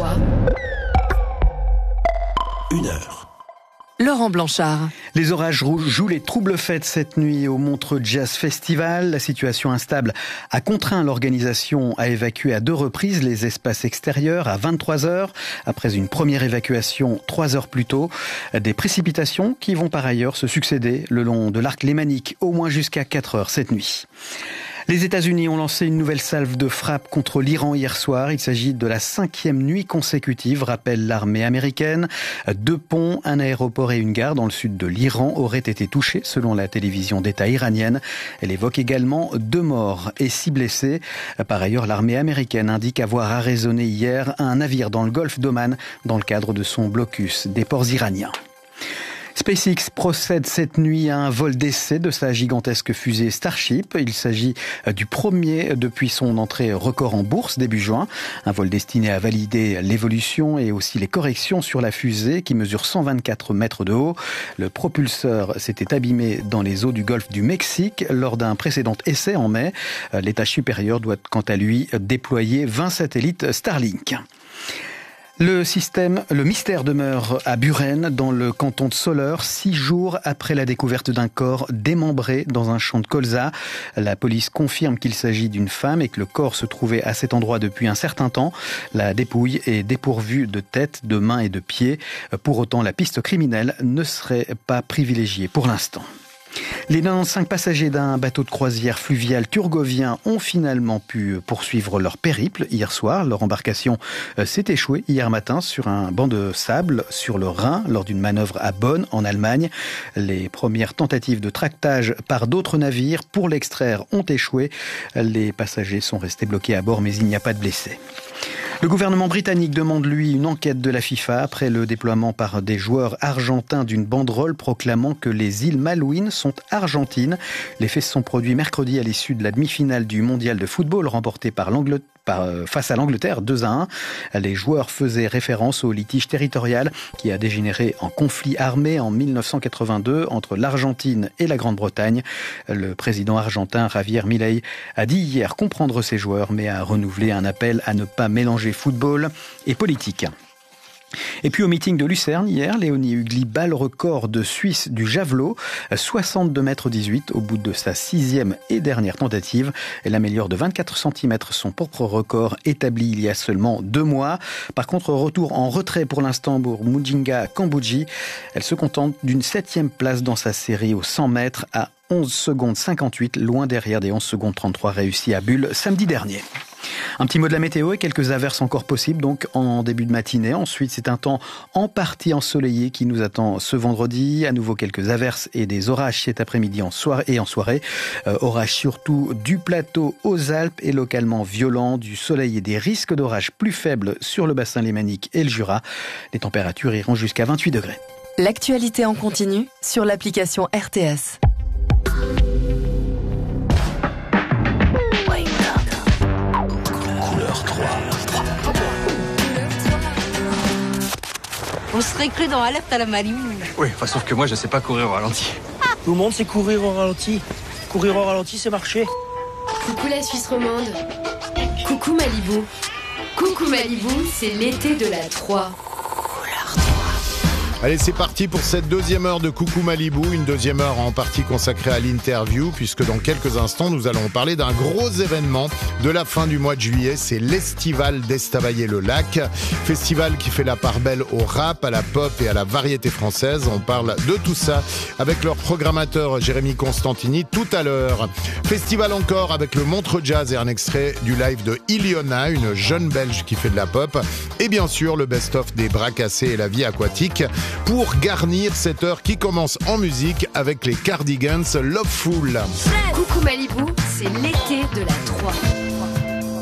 Quoi ? 1 heure. Laurent Blanchard. Les orages jouent les troubles fêtes cette nuit au Montreux Jazz Festival. La situation instable a contraint l'organisation à évacuer à 2 reprises les espaces extérieurs à 23h, après une première évacuation 3 heures plus tôt. Des précipitations qui vont par ailleurs se succéder le long de l'arc lémanique, au moins jusqu'à 4 heures cette nuit. Les États-Unis ont lancé une nouvelle salve de frappe contre l'Iran hier soir. Il s'agit de la 5e nuit consécutive, rappelle l'armée américaine. 2 ponts, un aéroport et une gare dans le sud de l'Iran auraient été touchés, selon la télévision d'État iranienne. Elle évoque également 2 morts et 6 blessés. Par ailleurs, l'armée américaine indique avoir arraisonné hier un navire dans le golfe d'Oman dans le cadre de son blocus des ports iraniens. SpaceX procède cette nuit à un vol d'essai de sa gigantesque fusée Starship. Il s'agit du premier depuis son entrée record en bourse début juin. Un vol destiné à valider l'évolution et aussi les corrections sur la fusée qui mesure 124 mètres de haut. Le propulseur s'était abîmé dans les eaux du golfe du Mexique lors d'un précédent essai en mai. L'étage supérieur doit quant à lui déployer 20 satellites Starlink. Le mystère demeure à Buren, dans le canton de Soleure, 6 jours après la découverte d'un corps démembré dans un champ de colza. La police confirme qu'il s'agit d'une femme et que le corps se trouvait à cet endroit depuis un certain temps. La dépouille est dépourvue de tête, de mains et de pieds. Pour autant, la piste criminelle ne serait pas privilégiée pour l'instant. Les 95 passagers d'un bateau de croisière fluvial turgovien ont finalement pu poursuivre leur périple hier soir. Leur embarcation s'est échouée hier matin sur un banc de sable sur le Rhin lors d'une manœuvre à Bonn en Allemagne. Les premières tentatives de tractage par d'autres navires pour l'extraire ont échoué. Les passagers sont restés bloqués à bord mais il n'y a pas de blessés. Le gouvernement britannique demande, lui, une enquête de la FIFA après le déploiement par des joueurs argentins d'une banderole proclamant que les îles Malouines sont argentines. Les faits se sont produits mercredi à l'issue de la demi-finale du mondial de football remporté par face à l'Angleterre 2-1. Les joueurs faisaient référence au litige territorial qui a dégénéré en conflit armé en 1982 entre l'Argentine et la Grande-Bretagne. Le président argentin Javier Milei a dit hier comprendre ses joueurs mais a renouvelé un appel à ne pas mélanger football et politique. Et puis au meeting de Lucerne hier, Léonie Hugli bat le record de Suisse du javelot, 62 mètres 18 au bout de sa 6e et dernière tentative. Elle améliore de 24 cm son propre record établi il y a seulement 2 mois. Par contre, retour en retrait pour l'instant pour Mujinga Kambodji. Elle se contente d'une 7e place dans sa série aux 100 mètres à 11 secondes 58, loin derrière des 11 secondes 33 réussis à Bulle samedi dernier. Un petit mot de la météo et quelques averses encore possibles donc en début de matinée. Ensuite, c'est un temps en partie ensoleillé qui nous attend ce vendredi. À nouveau quelques averses et des orages cet après-midi en soirée. Orages surtout du plateau aux Alpes et localement violents, du soleil et des risques d'orages plus faibles sur le bassin lémanique et le Jura. Les températures iront jusqu'à 28 degrés. L'actualité en continu sur l'application RTS. On serait cru dans Alerte à la Malibu. Oui, sauf que moi je sais pas courir au ralenti. Tout le monde sait courir au ralenti. Courir au ralenti, c'est marcher. Coucou la Suisse romande. Coucou Malibu. Coucou Malibu, c'est l'été de la 3. Allez, c'est parti pour cette 2e heure de Coucou Malibu, une 2e heure en partie consacrée à l'interview, puisque dans quelques instants, nous allons parler d'un gros événement de la fin du mois de juillet, c'est l'Estival d'Estavayer-le-Lac, festival qui fait la part belle au rap, à la pop et à la variété française. On parle de tout ça avec leur programmateur Jérémy Constantini tout à l'heure. Festival encore avec le Montreux Jazz et un extrait du live de Iliona, une jeune Belge qui fait de la pop, et bien sûr le best-of des bras cassés et la vie aquatique, pour garnir cette heure qui commence en musique avec les Cardigans Loveful. Coucou Malibu, c'est l'été de la 3.